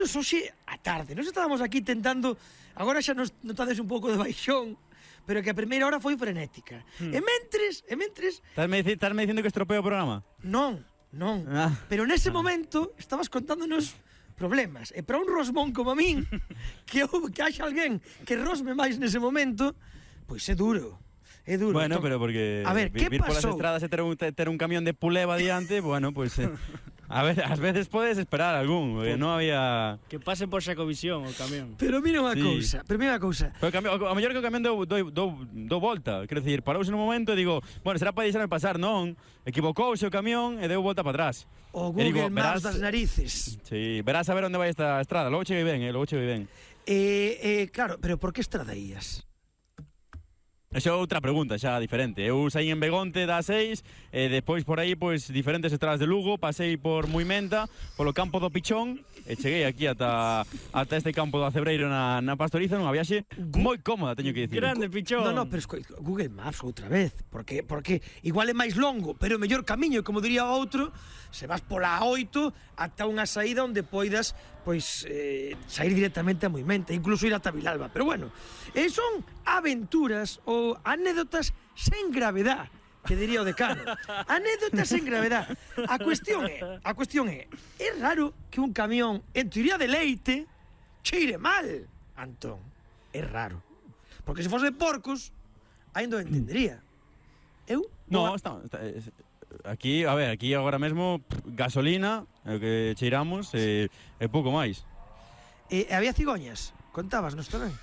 Hoxe a tarde, nos estábamos aquí tentando, agora xa nos notades un pouco de baixón, pero que a primeira hora foi frenética. E mentres... Estás-me dicindo que estropeo o programa? Non, pero nese momento estabas contándonos problemas. E para un rosmón como a min, que haxa alguén que rosme máis nese momento, pois é duro. É duro. Bueno, pero porque a ver, que vir polas pasou? estradas e ter un camión de puleva diante, bueno, pues a ver, ás veces podes esperar algún, porque non había... Que pase por Xacovisión o camión. Pero mira unha Sí. cousa, Pero a mellor que o camión dou volta, quero dicir, parouse nun momento e digo, bueno, será para deixarme pasar, non, equivocouse o camión e deu volta para atrás. O E digo, Google Maps das narices. Sí, verás a ver onde vai esta estrada, logo cheguei ben, logo cheguei ben. Claro, pero por que estrada ías? Esa é outra pregunta, xa diferente. Eu saí en Begonte da 6, e despois por aí, pois, diferentes estradas de Lugo, pasei por Muimenta, polo campo do Pichón, e cheguei aquí ata este campo do Acebreiro na Pastoriza, nunha viaxe moi cómoda, teño que dicir. Grande, Pichón. No, pero Google Maps outra vez, porque igual é máis longo, pero o mellor camiño, como diría o outro, se vas pola 8 ata unha saída onde poidas pois sair directamente a Muimenta, incluso ir ata Vilalba. Pero bueno, son aventuras ou anécdotas sen gravedad, que diría o decano. Anécdotas sen gravedad. A cuestión é raro que un camión en teoría de leite cheire mal, Antón. É raro. Porque se fose de porcos, ainda o entendería. Eu? No, aquí, a ver, aquí agora mesmo gasolina, é o que cheiramos, e pouco máis. Había cigoñas? Contabas, non tamén?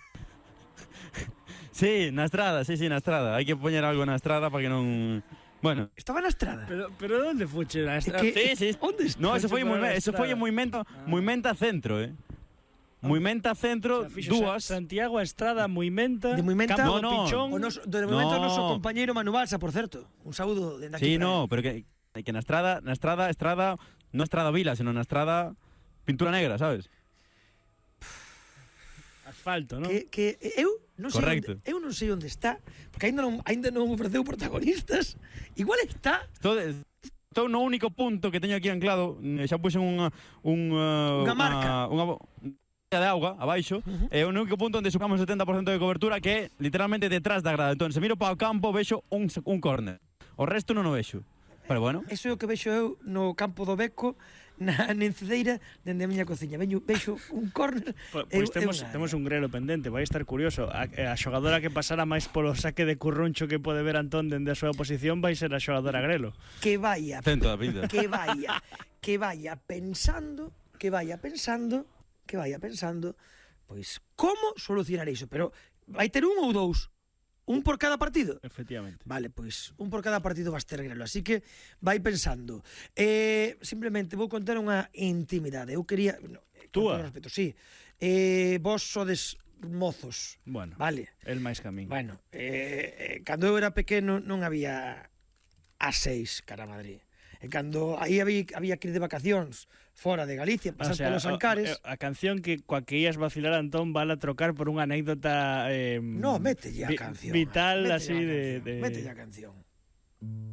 Sí, na estrada, na estrada. Hai que poñer algo na estrada para que non... Bueno. Estaba na estrada? Pero onde fuche na estrada? Sí. Onde? No, eso foi en Muimenta Centro, Muimenta Centro, o sea, dúas. Santiago, Estrada, Muimenta, de Muimenta, Campo no, Pichón. De Muimenta o noso compañeiro Manu Balsa, por certo. Un saúdo dende aquí. Sí, no, pero que na estrada, non estrada Vila, senón na estrada Pintura Negra, sabes? Asfalto, non? Que eu non sei Correcto. non sei onde está, porque aínda non ofreceu protagonistas. Igual está. Estou no único punto que teño aquí anclado, xa puxen unha marca. Unha de auga abaixo, é o único punto onde supamos 70% de cobertura, que é literalmente detrás da grada. Entón, se miro para o campo, vexo un córner. O resto non o vexo. Pero bueno. Eso é o que vexo eu no campo do Beco, na Encedeira, dende a miña cociña. Vexo un córner. Pois temos un grelo pendente, vai estar curioso. A xogadora que pasara máis polo saque de curruncho que pode ver Antón dende a súa posición vai ser a xogadora Grelo. Que vaya pensando, pois como solucionar iso, pero vai ter un ou dous. Un por cada partido? Efectivamente. Vale, pois un por cada partido vas ter Grelo, así que vai pensando. Simplemente vou contar unha intimidade. Eu quería... Túa? Respeto, sí. Vos sodes mozos. Bueno, vale. El máis camín. Bueno, cando eu era pequeno non había A6 cara a Madrid. E cando aí había que ir de vacacións fora de Galicia, pasar polos Ancares. A canción coa que ías vacilar Antón vala trocar por unha anécdota no, mételle a canción. Vital así de... Mételle a canción.